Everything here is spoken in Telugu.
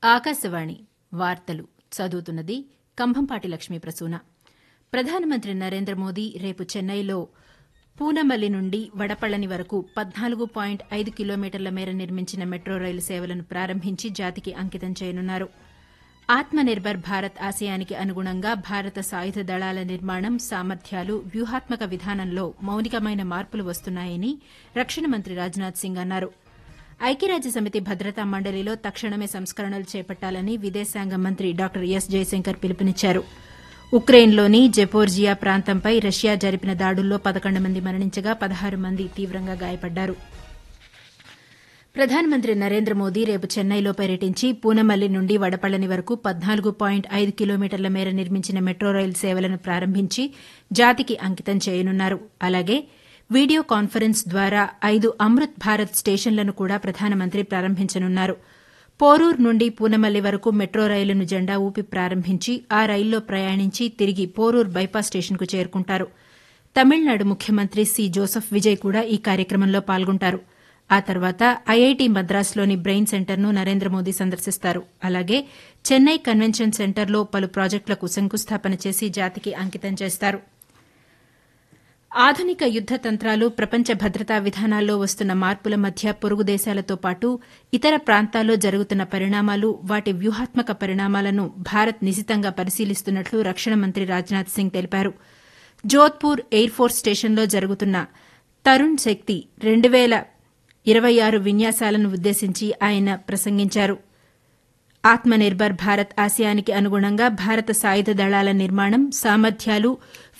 ఆకాశవాణి వార్తలు చదువుతున్నది కంభంపాటి లక్ష్మీ ప్రసూన. ప్రధానమంత్రి నరేంద్ర మోదీ రేపు చెన్నైలో పూనమల్లి నుండి వడపళని వరకు 14.5 కిలోమీటర్ల మేర నిర్మించిన మెట్రో రైలు సేవలను ప్రారంభించి జాతికి అంకితం చేయనున్నారు. ఆత్మనిర్భర్ భారత్ ఆశయానికి అనుగుణంగా భారత సాయుధ దళాల నిర్మాణం, సామర్థ్యాలు, వ్యూహాత్మక విధానంలో మౌలికమైన మార్పులు వస్తున్నాయని రక్షణ మంత్రి రాజ్నాథ్ సింగ్ అన్నారు. ఐక్యరాజ్యసమితి భద్రతా మండలిలో తక్షణమే సంస్కరణలు చేపట్టాలని విదేశాంగ మంత్రి డాక్టర్ ఎస్ జయశంకర్ పిలుపునిచ్చారు. ఉక్రెయిన్లోని జెపోర్జియా ప్రాంతంపై రష్యా జరిపిన దాడుల్లో 11 మంది మరణించగా 16 మంది తీవ్రంగా గాయపడ్డారు. ప్రధానమంత్రి నరేంద్ర మోదీ రేపు చెన్నైలో పర్యటించి పూనమల్లి నుండి వడపళని వరకు 14.5 కిలోమీటర్ల మేర నిర్మించిన మెట్రో రైలు సేవలను ప్రారంభించి జాతికి అంకితం చేయనున్నారు. అలాగే వీడియో కాన్ఫరెన్స్ ద్వారా 5 అమృత్ భారత్ స్టేషన్లను కూడా ప్రధానమంత్రి ప్రారంభించనున్నారు. పోరూర్ నుండి పూనమల్లి వరకు మెట్రో రైలును జెండా ఊపి ప్రారంభించి ఆ రైల్లో ప్రయాణించి తిరిగి పోరూర్ బైపాస్ స్టేషన్కు చేరుకుంటారు. తమిళనాడు ముఖ్యమంత్రి సి జోసెఫ్ విజయ్ కూడా ఈ కార్యక్రమంలో పాల్గొంటారు. ఆ తర్వాత ఐఐటి మద్రాసులోని బ్రెయిన్ సెంటర్ను నరేంద్ర మోదీ సందర్శిస్తారు. అలాగే చెన్నై కన్వెన్షన్ సెంటర్లో పలు ప్రాజెక్టులకు శంకుస్థాపన చేసి జాతికి అంకితం చేస్తారు. ఆధునిక యుద్ద తంత్రాలు, ప్రపంచ భద్రతా విధానాల్లో వస్తున్న మార్పుల మధ్య పొరుగు దేశాలతో పాటు ఇతర ప్రాంతాల్లో జరుగుతున్న పరిణామాలు, వాటి వ్యూహాత్మక పరిణామాలను భారత్ నిశితంగా పరిశీలిస్తున్నట్లు రక్షణ మంత్రి రాజ్నాథ్ సింగ్ తెలిపారు. జోధ్పూర్ ఎయిర్ ఫోర్స్ స్టేషన్లో జరుగుతున్న తరుణ్ శక్తి 2026 విన్యాసాలను ఉద్దేశించి ఆయన ప్రసంగించారు. ఆత్మనిర్భర్ భారత్ ఆశయానికి అనుగుణంగా భారత సాయుధ దళాల నిర్మాణం, సామర్థ్యాలు,